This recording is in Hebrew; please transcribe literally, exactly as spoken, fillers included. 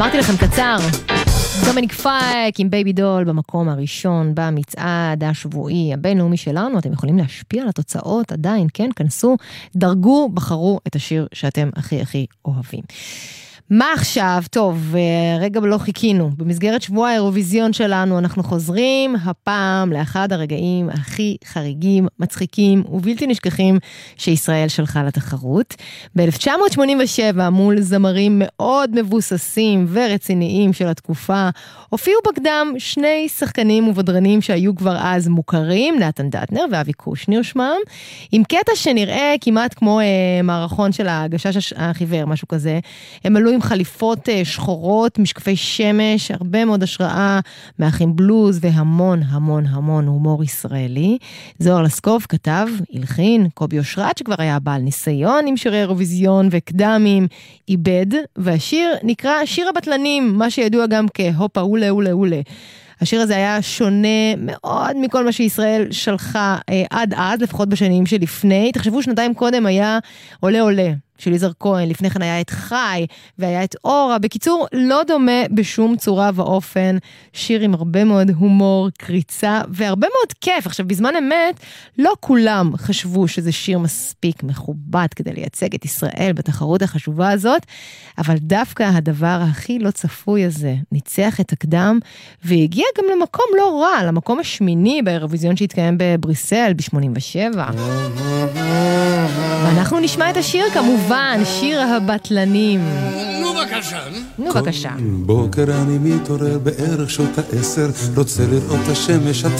אמרתי לכם קצר, דומיניק פייק עם בייבי דול במקום הראשון במצעד השבועי הבינלאומי שלנו. אתם יכולים להשפיע על התוצאות עדיין, כן? כנסו, דרגו, בחרו את השיר שאתם הכי הכי אוהבים. מה עכשיו? טוב, רגע לא חיכינו. במסגרת שבוע האירוויזיון שלנו אנחנו חוזרים הפעם לאחד הרגעים הכי חריגים, מצחיקים ובלתי נשכחים שישראל שלחה לתחרות. ב-אלף תשע מאות שמונים ושבע מול זמרים מאוד מבוססים ורציניים של התקופה, הופיעו בקדם שני שחקנים ובדרנים שהיו כבר אז מוכרים, נתן דטנר ואבי קושניר שמם, עם קטע שנראה כמעט כמו אה, מערכון של הגשש החיוור, משהו כזה. הם עלו עם חליפות שחורות, משקפי שמש, הרבה מאוד השראה מאחים בלוז והמון המון המון הומור ישראלי. זוהר לסקוב כתב, הלחין, קובי אושרת שכבר היה בעל ניסיון עם שירי אירוויזיון וקדמים, איבד, והשיר נקרא שיר הבטלנים, מה שידוע גם כהופה אולה אולה אולה. השיר הזה היה שונה מאוד מכל מה שישראל שלחה אה, עד אז, לפחות בשנים שלפני. תחשבו, שנתיים קודם היה עולה עולה של יזהר כהן, לפני כן היה את חי והיה את אורה. בקיצור, לא דומה בשום צורה ואופן, שיר עם הרבה מאוד הומור, קריצה והרבה מאוד כיף. עכשיו, בזמן אמת, לא כולם חשבו שזה שיר מספיק מכובד כדי לייצג את ישראל בתחרות החשובה הזאת, אבל דווקא הדבר הכי לא צפוי הזה ניצח את הקדם, והגיע גם למקום לא רע, למקום השמיני באירוויזיון שהתקיים בבריסל ב-שמונים ושבע. ואנחנו נשמע את השיר כמובן, שיר הבטלנים. נו בבקשה. נו בבקשה. בוקר אני מתעורר בערך שעות העשר, רוצה לראות השמש,